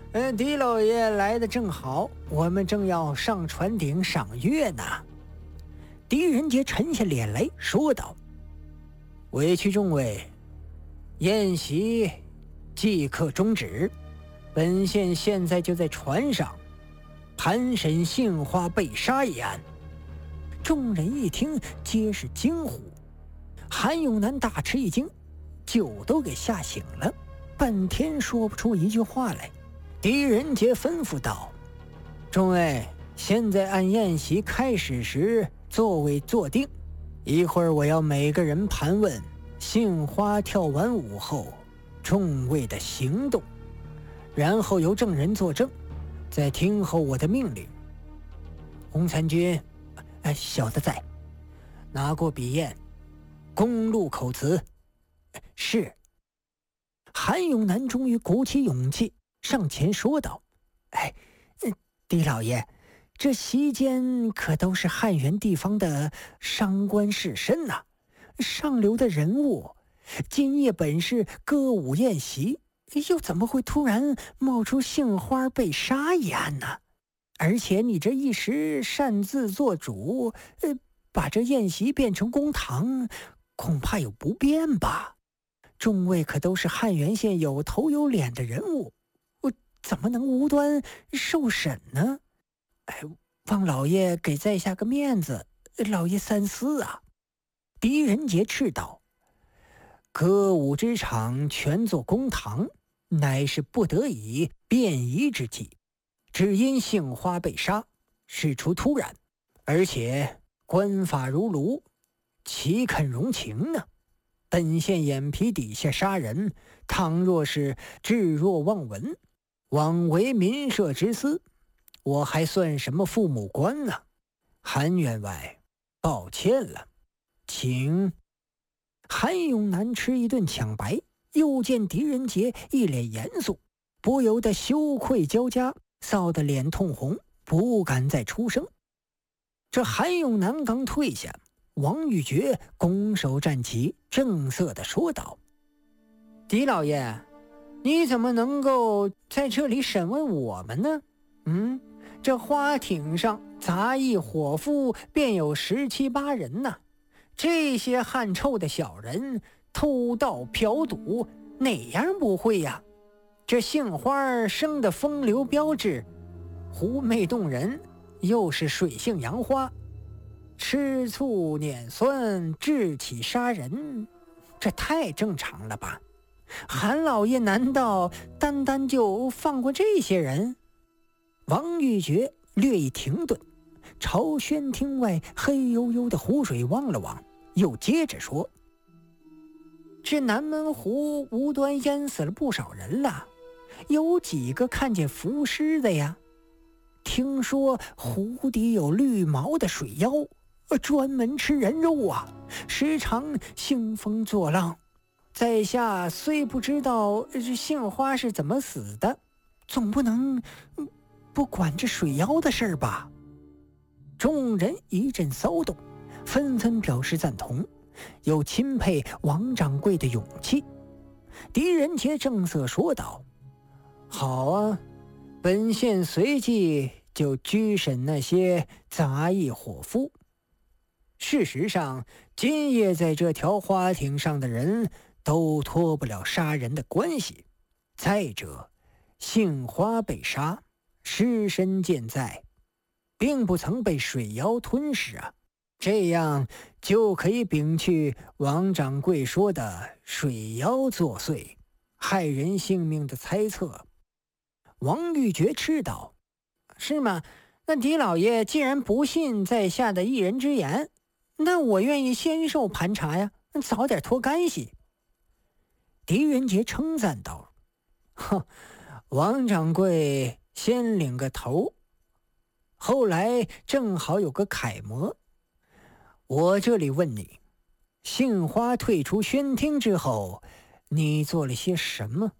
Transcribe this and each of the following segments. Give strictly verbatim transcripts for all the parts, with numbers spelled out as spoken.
嗯，狄老爷来的正好，我们正要上船顶赏月呢。狄仁杰沉下脸来说道：“委屈众位，宴席即刻终止。本县现在就在船上盘审杏花被杀一案。”众人一听，皆是惊呼。韩永南大吃一惊，酒都给吓醒了，半天说不出一句话来。狄仁杰吩咐道：“众位，现在按宴席开始时座位坐定，一会儿我要每个人盘问杏花跳完舞后众位的行动，然后由证人作证，再听候我的命令。”洪参军，哎，小的在。拿过笔砚，公录口词。是。韩永南终于鼓起勇气上前说道：“哎，狄老爷，这席间可都是汉源地方的商官士绅呐、啊，上流的人物。今夜本是歌舞宴席，又怎么会突然冒出杏花被杀一案呢？而且你这一时擅自做主，呃，把这宴席变成公堂，恐怕有不便吧？众位可都是汉源县有头有脸的人物，我怎么能无端受审呢？哎，望老爷给在下个面子，老爷三思啊！”狄仁杰斥道：“歌舞之场全作公堂，乃是不得已便宜之计。只因杏花被杀，事出突然，而且官法如炉，岂肯容情呢？本县眼皮底下杀人，倘若是置若罔闻，枉为民社之私，我还算什么父母官呢？韩员外，抱歉了，请。”韩永南吃一顿抢白，又见狄仁杰一脸严肃，不由得羞愧交加，臊得脸通红，不敢再出声。这韩永南刚退下，王玉珏拱手站起，正色地说道：“狄老爷，你怎么能够在这里审问我们呢？嗯，这花艇上杂役伙夫便有十七八人呢，这些汗臭的小人偷盗嫖赌，哪样不会呀？这杏花生的风流标致，狐媚动人，又是水性杨花，吃醋碾酸，智起杀人，这太正常了吧？韩老爷难道单单就放过这些人？”王玉珏略一停顿，朝轩厅外黑黝黝的湖水望了望，又接着说：“这南门湖无端淹死了不少人了，有几个看见浮尸的呀？听说湖底有绿毛的水妖，专门吃人肉啊，时常兴风作浪。在下虽不知道这杏花是怎么死的，总不能不管这水妖的事吧？”众人一阵骚动，纷纷表示赞同，又钦佩王掌柜的勇气。狄仁杰正色说道：“好啊，本县随即就拘审那些杂役伙夫。事实上，今夜在这条花艇上的人都脱不了杀人的关系。再者，杏花被杀，尸身健在，并不曾被水妖吞噬啊，这样就可以摒去王掌柜说的水妖作祟，害人性命的猜测。”王玉珏斥道：“是吗？那狄老爷既然不信在下的一人之言，那我愿意先受盘查呀，早点脱干系。”狄仁杰称赞道：“哼，王掌柜先领个头，后来正好有个楷模。我这里问你，杏花退出轩厅之后，你做了些什么？”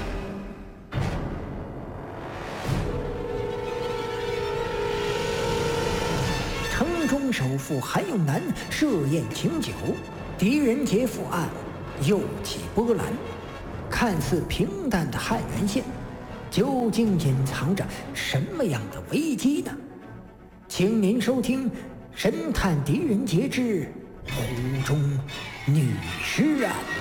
城中首富韩永南设宴请酒，狄仁杰赴案，又起波澜。看似平淡的汉源县， 究竟隐藏着什么样的危机呢？请您收听《神探狄仁杰之湖中女尸案》。